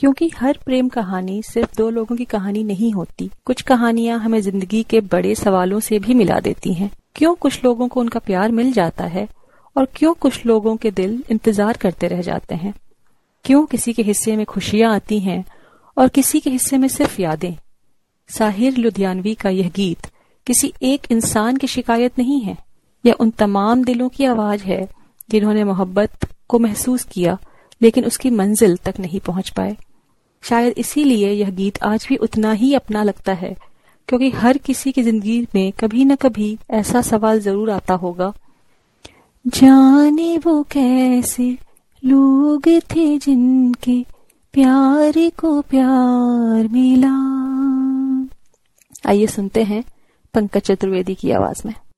क्योंकि हर प्रेम कहानी सिर्फ दो लोगों की कहानी नहीं होती। कुछ कहानियां हमें जिंदगी के बड़े सवालों से भी मिला देती हैं। क्यों कुछ लोगों को उनका प्यार मिल जाता है और क्यों कुछ लोगों के दिल इंतजार करते रह जाते हैं। क्यों किसी के हिस्से में खुशियां आती हैं और किसी के हिस्से में सिर्फ यादें। साहिर लुधियानवी का यह गीत किसी एक इंसान की शिकायत नहीं है, यह उन तमाम दिलों की आवाज है जिन्होंने मोहब्बत को महसूस किया लेकिन उसकी मंजिल तक नहीं पहुंच पाए। शायद इसीलिए यह गीत आज भी उतना ही अपना लगता है, क्योंकि हर किसी की जिंदगी में कभी न कभी ऐसा सवाल जरूर आता होगा, जाने वो कैसे लोग थे जिनके प्यार को प्यार मिला। आइए सुनते हैं पंकज चतुर्वेदी की आवाज में।